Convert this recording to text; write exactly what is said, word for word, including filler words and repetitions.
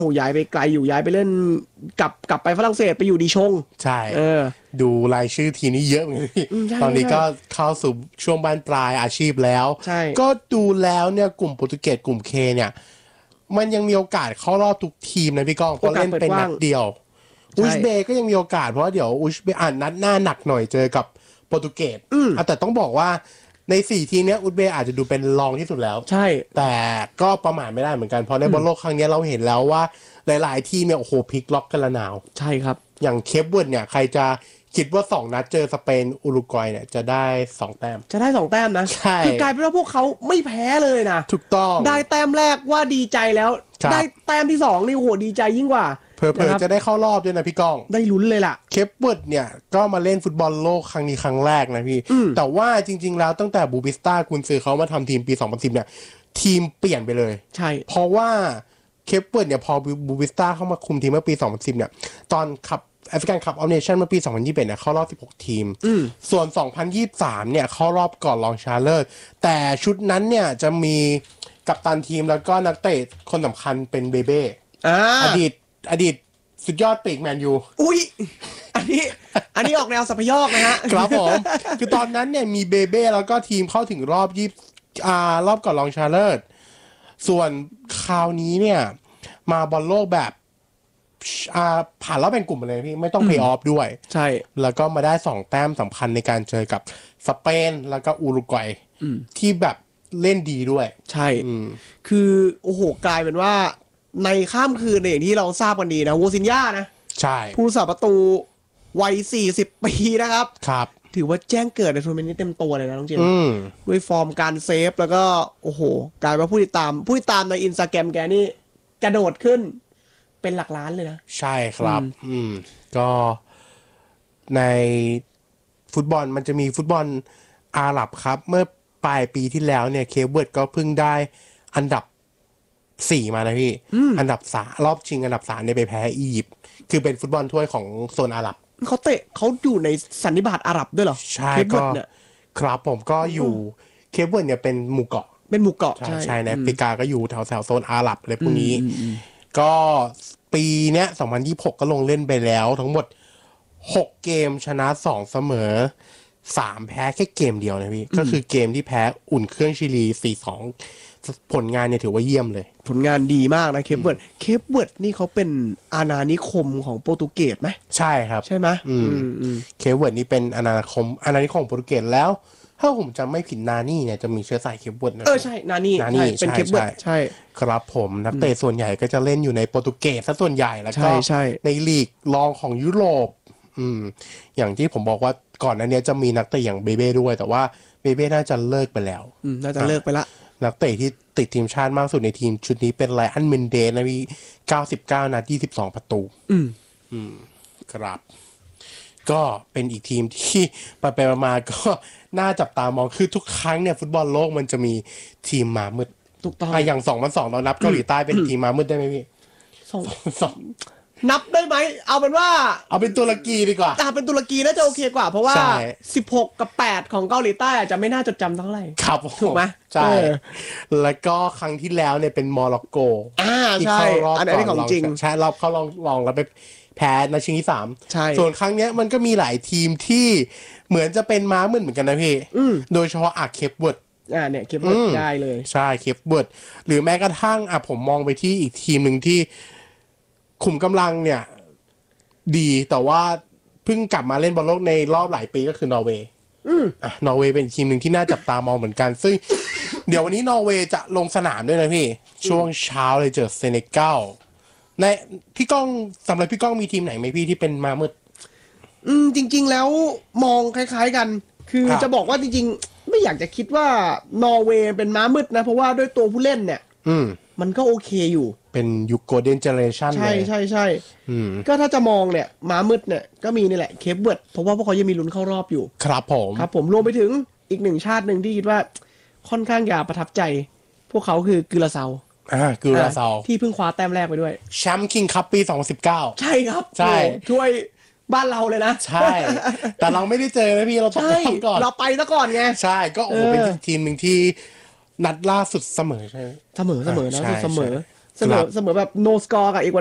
โอ้ย้ายไปไกลอยู่ย้ายไปเล่นกลับกลับไปฝรั่งเศสไปอยู่ดิชงใช่เออดูรายชื่อทีนี้เยอะเหมือนกันตอนนี้ก็เข้าสู่ช่วงบ้านปลายอาชีพแล้วก็ดูแล้วเนี่ยกลุ่มโปรตุเกสกลุ่มเคเนี่ยมันยังมีโอกาสเข้ารอบทุกทีมนะพี่ก้องเพราะเล่นเป็นนัดเดียวอุซเบย์ก็ยังมีโอกาสเพราะว่าเดี๋ยวอุซเบย์อ่านนัดหน้าหนักหน่อยเจอกับโปรตุเกสแต่ต้องบอกว่าในสี่ทีมนี้อุซเบย์อาจจะดูเป็นรองที่สุดแล้วใช่แต่ก็ประมาทไม่ได้เหมือนกันเพราะในบอลโลกครั้งนี้เราเห็นแล้วว่าหลายๆทีมเนี่ยโอ้โหพลิกล็อกกันละนาวใช่ครับอย่างเคปเวิร์ดเนี่ยใครจะคิดว่าสองนัดเจอสเปนอุรุกวัยเนี่ยจะได้สองแต้มจะได้สองแต้มนะใช่คือกลายเป็นว่าพวกเขาไม่แพ้เลยนะถูกต้องได้แต้มแรกว่าดีใจแล้วได้แต้มที่สองนี่โหดีใจยิ่งกว่าเผลอๆจะได้เข้ารอบด้วยนะพี่ก้องได้ลุ้นเลยล่ะเคปเวิร์ดเนี่ยก็มาเล่นฟุตบอลโลกครั้งนี้ครั้งแรกนะพี่แต่ว่าจริงๆแล้วตั้งแต่บูบิสต้ากุนซือเขามาทำทีมปีสองพันสิบเนี่ยทีมเปลี่ยนไปเลยใช่เพราะว่าเคปเวิร์ดเนี่ยพอบูบิสต้าเข้ามาคุมทีมเมื่อปีสองพันสิบเนี่ยตอนขับแอฟริกันคัพออฟเนชั่นเมื่อปีสองพันยี่สิบเอ็ดเนี่ยเข้ารอบสิบหกทีมส่วนสองพันยี่สิบสามเนี่ยเข้ารอบก่อนรองชนะเลิศแต่ชุดนั้นเนี่ยจะมีกัปตันทีมแล้วก็นักเตะคนสำคัญเป็นเบเบ้อดีตอดีตสุดยอดปีกแมนยูอุ้ยอันนี้อันนี้ออกแนวสัพยอกนะฮะครับผมคือตอนนั้นเนี่ยมีเบเบ้แล้วก็ทีมเข้าถึงรอบยี่สิบอ่ารอบก่อนรองชนะเลิศส่วนคราวนี้เนี่ยมาบอลโลกแบบอ่าผ่านรอบแบ่งกลุ่มเลยพี่ไม่ต้องเพลย์ออฟด้วยใช่แล้วก็มาได้สองแต้มสำคัญในการเจอกับสเปนแล้วก็อุรุกวัยที่แบบเล่นดีด้วยใช่คือโอ้โหกลายเป็นว่าในข้ามคืนอย่างที่เราทราบกันดีนะโวซินญ่านะใช่ผู้รักษาประตูวัยสี่สิบปีนะครับครับถือว่าแจ้งเกิดในทัวร์นาเมนต์นี้เต็มตัวเลยนะน้องเจมด้วยฟอร์มการเซฟแล้วก็โอ้โหกลายเป็นผู้ติดตามผู้ติดตามในอินสตาแกรมแกนี่กระโดดขึ้นเป็นหลักล้านเลยนะใช่ครับอืมก็ในฟุตบอลมันจะมีฟุตบอลอาหรับครับเมื่อปลายปีที่แล้วเนี่ยเคปเวิร์ดก็เพิ่งได้อันดับสี่มานะพี่อันดับสามรอบชิงอันดับสามเนี่ยไปแพ้อียิปต์คือเป็นฟุตบอลถ้วยของโซนอาหรับเขาเตะเขาอยู่ในสันนิบาตอาหรับด้วยเหรอใช่ก็ครับผมก็อยู่เคปเวิร์ดเนี่ยเป็นหมู่เกาะเป็นหมู่เกาะใช่ใช่ในแอฟริกาก็อยู่แถวแถวโซนอาหรับอะไรพวกนี้ก็ปีเนี้ยสองพันยี่สิบหกก็ลงเล่นไปแล้วทั้งหมดหกเกมชนะสองเสมอสามแพ้แค่เกมเดียวนะพี่ก็คือเกมที่แพ้อุ่นเครื่องชิลี สี่สอง ผลงานเนี่ยถือว่าเยี่ยมเลยผลงานดีมากนะเคปเวิร์ดเคปเวิร์ดนี่เขาเป็นอาณานิคมของโปรตุเกสไหมใช่ครับใช่ไหมอืมเคปเวิร์ดนี่เป็นอาณาคมอาณานิคมของโปรตุเกสแล้วถ้าผมจำไม่ผิดนานี่เนี่ยจะมีเชื้อสายเคปเวิร์ดนะเออใช่นานี่นานี่เป็นเคปเวิร์ดใช่ครับผมนักเตะส่วนใหญ่ก็จะเล่นอยู่ในโปรตุเกสซะส่วนใหญ่แล้วก็ในลีกรองของยุโรปอืมอย่างที่ผมบอกว่าก่อนหน้านี้จะมีนักเตะอย่างเบเบ้ด้วยแต่ว่าเบเบ้น่าจะเลิกไปแล้วอืมน่าจะเลิกไปละนักเตะที่ติดทีมชาติมากสุดในทีมชุดนี้เป็นไลอันเมนเดสนะพี่เก้าสิบเก้านัดยี่สิบสองประตูอืมอืมครับก็เป็นอีกทีมที่ไปไปมาก็น่าจับตามองคือทุกครั้งเนี่ยฟุตบอลโลกมันจะมีทีมมามืดถูกต้องอย่างสองพันสองเรานับเกาหลีใต้เป็นทีมมามืดได้ไหมพี่สองสองนับได้ไหมเอาเป็นว่าเอาเป็นตุรกีดีกว่าอ่าเป็นตุรกีน่าจะโอเคกว่าเพราะว่าสิบหกกับแปดของเกาหลีใต้อาจจะไม่น่าจดจำเท่าไหร่ครับถูกไหมใช่แล้วก็ครั้งที่แล้วเนี่ยเป็นโมร็อกโกอ่าใช่อันนี้ของจริงใช่รอบเขาลองลองแล้วไปแพ้ในชิงที่สามใช่ส่วนครั้งนี้มันก็มีหลายทีมที่เหมือนจะเป็นม้ามืดเหมือนกันนะพี่โดยเฉพาะอาเคปเวิร์ดอ่าเนี่ยเคปเวิร์ดได้เลยใช่เคปเวิร์ดหรือแม้กระทั่งอ่ะผมมองไปที่อีกทีมหนึ่งที่ขุมกำลังเนี่ยดีแต่ว่าเพิ่งกลับมาเล่นบอลโลกในรอบหลายปีก็คือนอร์เวย์อ่ะนอร์เวย์เป็นทีมหนึ่งที่น่าจับตามองเหมือนกันซึ่งเดี๋ยววันนี้นอร์เวย์จะลงสนามด้วยนะพี่ช่วงเช้าเลยเจอเซเนกัลในพี่ก้องสำหรับพี่ก้องมีทีมไหนไหมพี่ที่เป็นมามืดอืมจริงๆแล้วมองคล้ายๆกันคือจะบอกว่าจริงๆไม่อยากจะคิดว่านอร์เวย์เป็นม้ามืดนะเพราะว่าด้วยตัวผู้เล่นเนี่ยมันก็โอเคอยู่เป็นยุคโกลเด้นเจเนอเรชั่นใช่ใช่ใช่ก็ถ้าจะมองเนี่ยม้ามืดเนี่ยก็มีนี่แหละเคปเวิร์ดเพราะว่าพวกเขายังมีลุ้นเข้ารอบอยู่ครับผมครับผมรวมไปถึงอีกหนึ่งชาติหนึ่งที่คิดว่าค่อนข้างอยากประทับใจพวกเขาคือกิราเซาอ่ากิราเซาที่เพิ่งคว้าแต้มแรกไปด้วยแชมป์คิงคัพปีสองพันสิบเก้าใช่ครับใช่ช่วยบ้านเราเลยนะใช่แต่เราไม่ได้เจอนะพี่เราต้องทำก่อนเราไปซะก่อนไงใช่ก็โอ้โหเป็นทีมหนึ่งที่นัดล่าสุดเสมอใช่เสมอเสมอนะเสมอเสมอเสมอแบบ no score กับอีก